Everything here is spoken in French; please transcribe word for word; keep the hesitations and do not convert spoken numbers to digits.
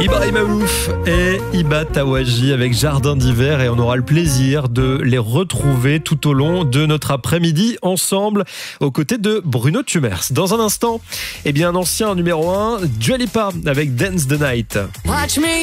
Ibrahim Alouf et Iba Tawaji avec Jardin d'hiver, et on aura le plaisir de les retrouver tout au long de notre après-midi ensemble aux côtés de Bruno Tumers. Dans un instant, eh bien un ancien numéro un, Dua Lipa avec Dance the Night. Watch me